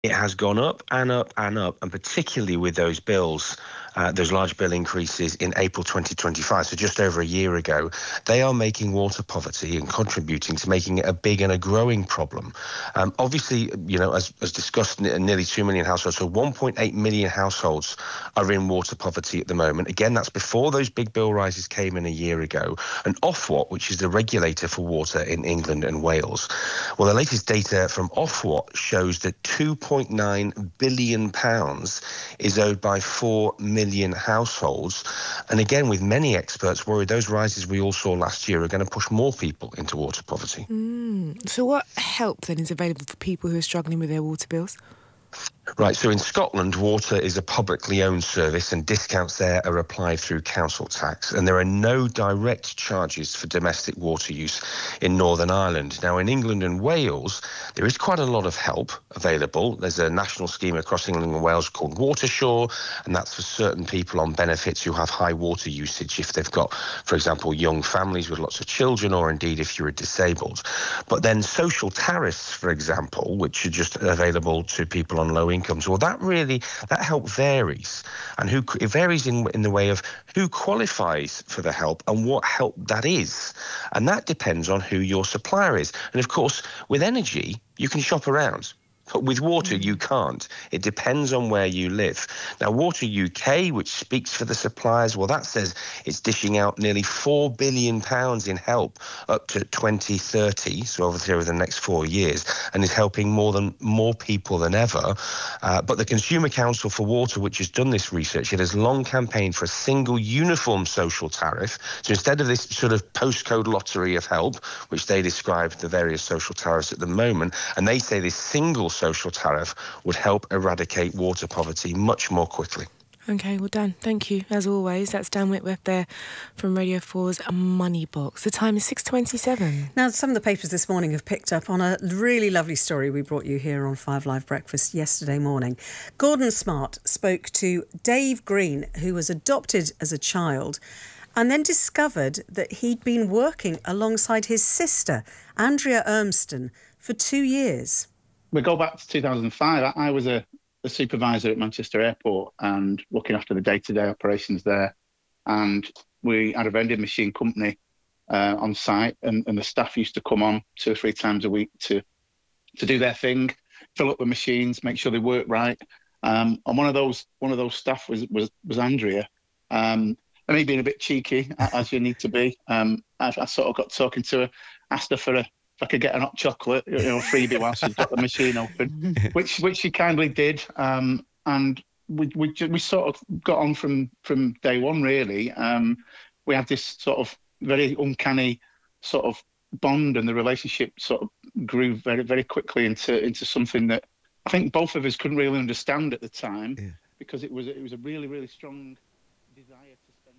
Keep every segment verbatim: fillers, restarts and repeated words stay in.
It has gone up and up and up, and particularly with those bills, uh, those large bill increases in April twenty twenty-five, so just over a year ago, they are making water poverty and contributing to making it a big and a growing problem. Um, obviously, you know, as, as discussed, nearly two million households, so one point eight million households are in water poverty at the moment. Again, that's before those big bill rises came in a year ago. And Ofwat, which is the regulator for water in England and Wales, well, the latest data from Ofwat shows that two point nine billion pounds is owed by four million households. And again, with many experts worried, those rises we all saw last year are going to push more people into water poverty. Mm. So what help then is available for people who are struggling with their water bills? Right, so in Scotland, water is a publicly owned service and discounts there are applied through council tax, and there are no direct charges for domestic water use in Northern Ireland. Now, in England and Wales, there is quite a lot of help available. There's a national scheme across England and Wales called WaterSure, and that's for certain people on benefits who have high water usage if they've got, for example, young families with lots of children, or indeed if you're disabled. But then social tariffs, for example, which are just available to people on low incomes, well, that really, that help varies. And who it varies in, in the way of who qualifies for the help and what help that is. And that depends on who your supplier is. And of course, with energy, you can shop around. But with water, you can't. It depends on where you live. Now, Water U K, which speaks for the suppliers, well, that says it's dishing out nearly four billion pounds in help up to twenty thirty, so obviously over the next four years, and is helping more than more people than ever. Uh, but the Consumer Council for Water, which has done this research, it has long campaigned for a single uniform social tariff. So instead of this sort of postcode lottery of help, which they describe the various social tariffs at the moment, and they say this single social tariff would help eradicate water poverty much more quickly. OK, well, Dan, thank you, as always. That's Dan Whitworth there from Radio four's Money Box. The time is six twenty-seven. Now, some of the papers this morning have picked up on a really lovely story we brought you here on Five Live Breakfast yesterday morning. Gordon Smart spoke to Dave Green, who was adopted as a child, and then discovered that he'd been working alongside his sister, Andrea Urmston, for two years. We go back to two thousand five. I was a, a supervisor at Manchester Airport and looking after the day-to-day operations there. And we had a vending machine company uh, on site, and, and the staff used to come on two or three times a week to to do their thing, fill up the machines, make sure they work right. Um, and one of those one of those staff was was was Andrea. Um, and me being a bit cheeky, as you need to be, um, I, I sort of got talking to her, asked her for a. I could get an hot chocolate, you know, freebie while she's got the machine open, which which she kindly did, um, and we we we sort of got on from from day one. Really, um, we had this sort of very uncanny sort of bond, and the relationship sort of grew very very quickly into into something that I think both of us couldn't really understand at the time, yeah. because it was it was a really really strong desire to spend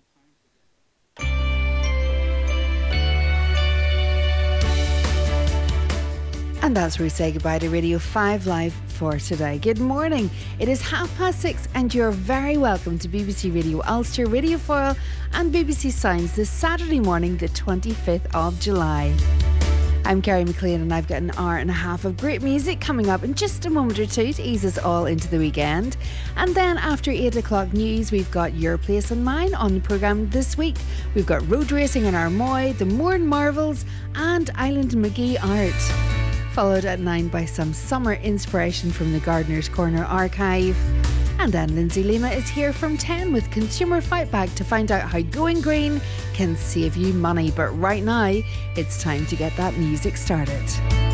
time together. And that's where we say goodbye to Radio five Live for today. Good morning. It is half past six and you're very welcome to B B C Radio Ulster, Radio four and B B C Sounds this Saturday morning, the twenty-fifth of July. I'm Kerry McLean and I've got an hour and a half of great music coming up in just a moment or two to ease us all into the weekend. And then after eight o'clock news, we've got Your Place and Mine on the programme this week. We've got road racing in Armoy, the Mourne Marvels and Island McGee Art. Followed at nine by some summer inspiration from the Gardener's Corner archive. And then Lindsay Lima is here from ten with Consumer Fight Back to find out how going green can save you money. But right now, it's time to get that music started.